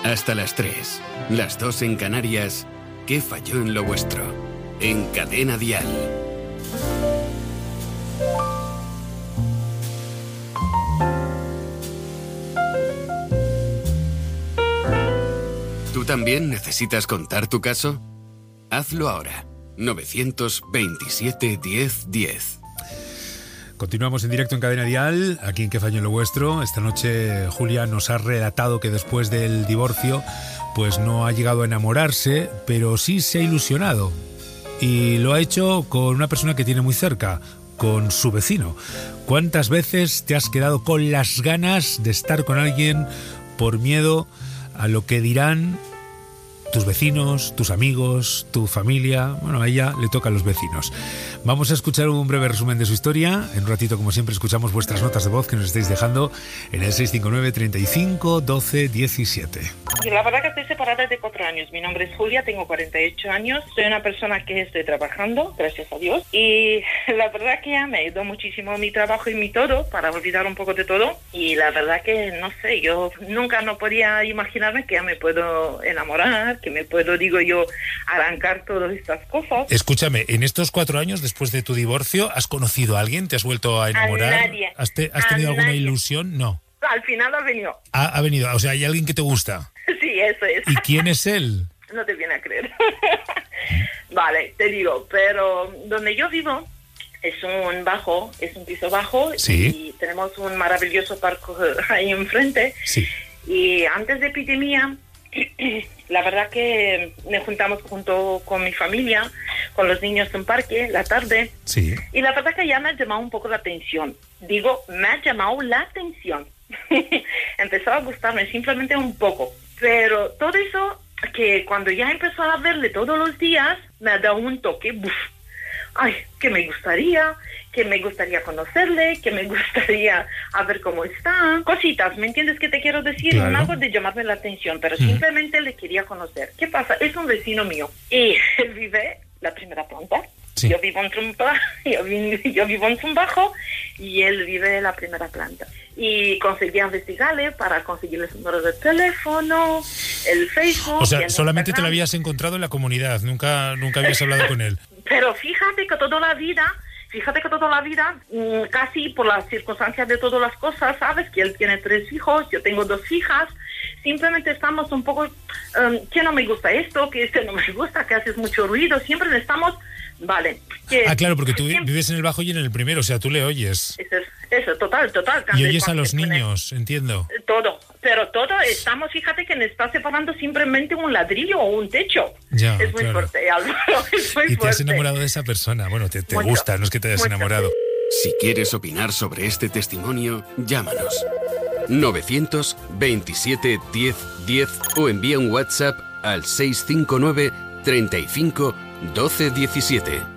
Hasta las 3, las 2 en Canarias. ¿Qué falló en lo vuestro? En Cadena Dial. ¿Tú también necesitas contar tu caso? Hazlo ahora. 927 10 10. Continuamos en directo en Cadena Dial, aquí en ¿Qué falló en lo vuestro? Esta noche Julia nos ha relatado que después del divorcio pues no ha llegado a enamorarse, pero sí se ha ilusionado. Y lo ha hecho con una persona que tiene muy cerca, con su vecino. ¿Cuántas veces te has quedado con las ganas de estar con alguien por miedo a lo que dirán tus vecinos, tus amigos, tu familia? Bueno, a ella le toca a los vecinos. Vamos a escuchar un breve resumen de su historia. En un ratito, como siempre, escuchamos vuestras notas de voz que nos estáis dejando en el 659 35 12 17. La verdad que estoy separada de 4 años. Mi nombre es Julia, tengo 48 años. Soy una persona que estoy trabajando, gracias a Dios. Y la verdad que ya me ayudó muchísimo mi trabajo y mi todo, para olvidar un poco de todo. Y la verdad que, no sé, yo nunca no podía imaginarme que ya me puedo enamorar, que me puedo, digo yo, arrancar todas estas cosas. Escúchame, en estos 4 años después de tu divorcio, ¿has conocido a alguien? ¿Te has vuelto a enamorar? A nadie. ¿Has tenido alguna ilusión? No. Al final ha venido. Ha venido, o sea, ¿hay alguien que te gusta? Sí, eso es. ¿Y quién es él? No te viene a creer. Vale, te digo, pero donde yo vivo es un piso bajo. Sí. Y tenemos un maravilloso parque ahí enfrente. Sí. Y antes de epidemia, la verdad que me juntamos junto con mi familia, con los niños en un parque, la tarde. Sí. Y la verdad que ya me ha llamado un poco la atención. Digo, me ha llamado la atención. Empezó a gustarme simplemente un poco. Pero todo eso, que cuando ya empezó a verle todos los días, me ha dado un toque, ay, que me gustaría conocerle, que me gustaría a ver cómo está. Cositas, ¿me entiendes qué te quiero decir? Claro. No algo de llamarme la atención, pero simplemente le quería conocer. ¿Qué pasa? Es un vecino mío y él vive la primera planta. Sí. Yo vivo en un bajo y él vive en la primera planta. Y conseguí investigarle para conseguirle su número de teléfono, el Facebook. O sea, el solamente Instagram. te lo habías encontrado en la comunidad, nunca habías hablado con él. Pero fíjate que toda la vida, casi por las circunstancias de todas las cosas, sabes que él tiene 3 hijos, yo tengo 2 hijas, simplemente estamos un poco, que no me gusta esto, que este no me gusta, que haces mucho ruido, siempre estamos, vale. Claro, porque tú vives en el bajo y en el primero, o sea, tú le oyes. Eso, total. Y oyes a los niños, entiendo. Todo, estamos, fíjate que nos está separando simplemente un ladrillo o un techo. Ya, es muy claro. fuerte, Álvaro, es muy Y te has fuerte. enamorado de esa persona, bueno, te Mucho, gusta, no es que te hayas mucho. enamorado. Si quieres opinar sobre este testimonio, llámanos. 927 10 10 o envía un WhatsApp al 659 35 12 17.